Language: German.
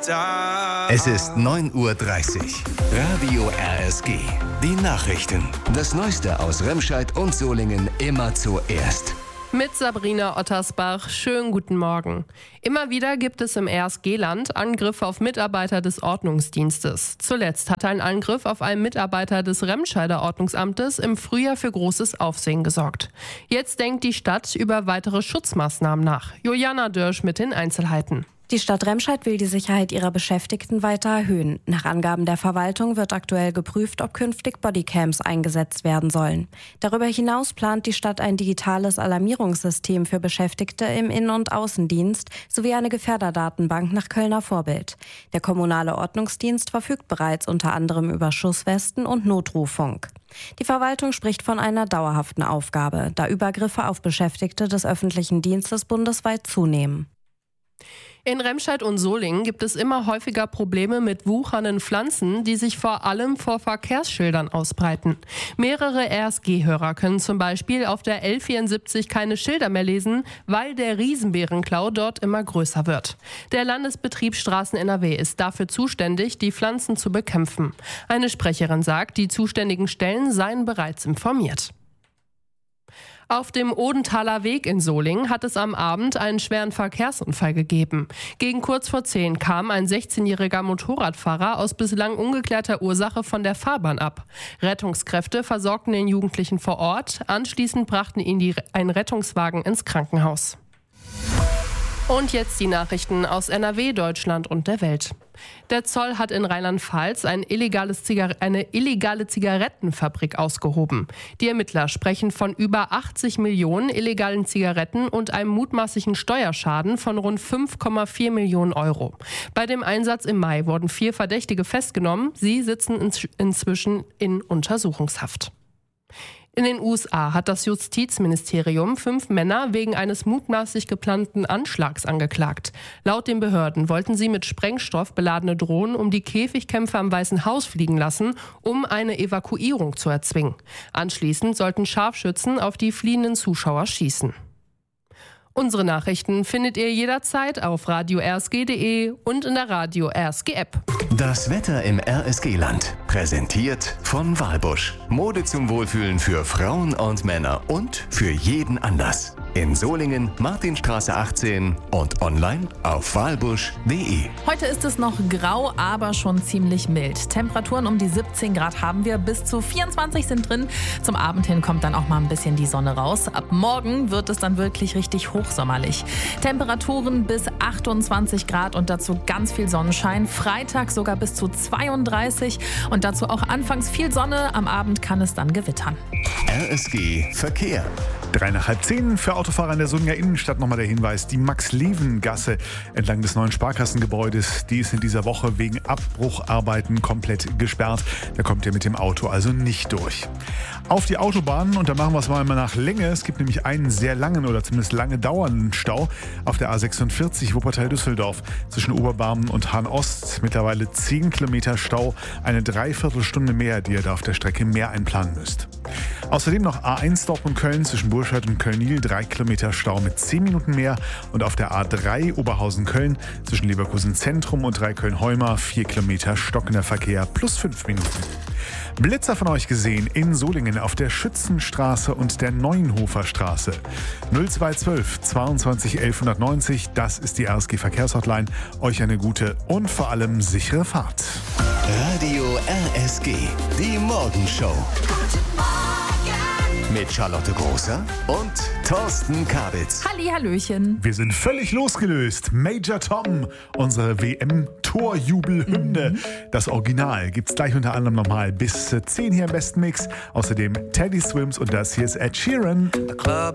Es ist 9:30 Uhr. Radio RSG. Die Nachrichten. Das Neueste aus Remscheid und Solingen immer zuerst. Mit Sabrina Ottersbach. Schönen guten Morgen. Immer wieder gibt es im RSG-Land Angriffe auf Mitarbeiter des Ordnungsdienstes. Zuletzt hatte ein Angriff auf einen Mitarbeiter des Remscheider Ordnungsamtes im Frühjahr für großes Aufsehen gesorgt. Jetzt denkt die Stadt über weitere Schutzmaßnahmen nach. Juliana Dörsch mit den Einzelheiten. Die Stadt Remscheid will die Sicherheit ihrer Beschäftigten weiter erhöhen. Nach Angaben der Verwaltung wird aktuell geprüft, ob künftig Bodycams eingesetzt werden sollen. Darüber hinaus plant die Stadt ein digitales Alarmierungssystem für Beschäftigte im Innen- und Außendienst sowie eine Gefährderdatenbank nach Kölner Vorbild. Der kommunale Ordnungsdienst verfügt bereits unter anderem über Schusswesten und Notrufunk. Die Verwaltung spricht von einer dauerhaften Aufgabe, da Übergriffe auf Beschäftigte des öffentlichen Dienstes bundesweit zunehmen. In Remscheid und Solingen gibt es immer häufiger Probleme mit wuchernden Pflanzen, die sich vor allem vor Verkehrsschildern ausbreiten. Mehrere RSG-Hörer können zum Beispiel auf der L74 keine Schilder mehr lesen, weil der Riesenbeerenklau dort immer größer wird. Der Landesbetrieb Straßen NRW ist dafür zuständig, die Pflanzen zu bekämpfen. Eine Sprecherin sagt, die zuständigen Stellen seien bereits informiert. Auf dem Odenthaler Weg in Solingen hat es am Abend einen schweren Verkehrsunfall gegeben. Gegen kurz vor 10 kam ein 16-jähriger Motorradfahrer aus bislang ungeklärter Ursache von der Fahrbahn ab. Rettungskräfte versorgten den Jugendlichen vor Ort. Anschließend brachten ihn ein Rettungswagen ins Krankenhaus. Und jetzt die Nachrichten aus NRW, Deutschland und der Welt. Der Zoll hat in Rheinland-Pfalz eine illegale Zigarettenfabrik ausgehoben. Die Ermittler sprechen von über 80 Millionen illegalen Zigaretten und einem mutmaßlichen Steuerschaden von rund 5,4 Millionen Euro. Bei dem Einsatz im Mai wurden 4 Verdächtige festgenommen. Sie sitzen inzwischen in Untersuchungshaft. In den USA hat das Justizministerium 5 Männer wegen eines mutmaßlich geplanten Anschlags angeklagt. Laut den Behörden wollten sie mit Sprengstoff beladene Drohnen um die Käfigkämpfe am Weißen Haus fliegen lassen, um eine Evakuierung zu erzwingen. Anschließend sollten Scharfschützen auf die fliehenden Zuschauer schießen. Unsere Nachrichten findet ihr jederzeit auf radio-rsg.de und in der Radio RSG App. Das Wetter im RSG-Land. Präsentiert von Walbusch. Mode zum Wohlfühlen für Frauen und Männer und für jeden Anlass. In Solingen, Martinstraße 18 und online auf walbusch.de. Heute ist es noch grau, aber schon ziemlich mild. Temperaturen um die 17 Grad haben wir, bis zu 24 sind drin. Zum Abend hin kommt dann auch mal ein bisschen die Sonne raus. Ab morgen wird es dann wirklich richtig hochsommerlich. Temperaturen bis 28 Grad und dazu ganz viel Sonnenschein. Freitag sogar bis zu 32 und dazu auch anfangs viel Sonne. Am Abend kann es dann gewittern. RSG Verkehr. 9:30 für Autofahrer in der Solinger Innenstadt nochmal der Hinweis. Die Max-Leven-Gasse entlang des neuen Sparkassengebäudes, die ist in dieser Woche wegen Abbrucharbeiten komplett gesperrt. Da kommt ihr mit dem Auto also nicht durch. Auf die Autobahnen, und da machen wir es mal nach Länge. Es gibt nämlich einen sehr langen oder zumindest lange dauernden Stau auf der A46 Wuppertal-Düsseldorf zwischen Oberbarmen und Hahn-Ost. Mittlerweile 10 Kilometer Stau, eine Dreiviertelstunde mehr, die ihr da auf der Strecke mehr einplanen müsst. Außerdem noch A1 Dortmund-Köln zwischen Burscheid und Köln-Niel, 3 Kilometer Stau mit 10 Minuten mehr. Und auf der A3 Oberhausen-Köln zwischen Leverkusen Zentrum und Dreiköln-Heuma, 4 Kilometer stockender Verkehr plus 5 Minuten. Blitzer von euch gesehen in Solingen auf der Schützenstraße und der Neuenhofer Straße. 0212 22 1190, das ist die RSG Verkehrshotline. Euch eine gute und vor allem sichere Fahrt. Radio RSG, die Morgenshow. Mit Charlotte Großer und Thorsten Kabitz. Hallihallöchen. Wir sind völlig losgelöst. Major Tom, unsere WM-Torjubelhymne. Das Original gibt's gleich unter anderem nochmal bis 10 hier im besten Mix. Außerdem Teddy Swims und das hier ist Ed Sheeran.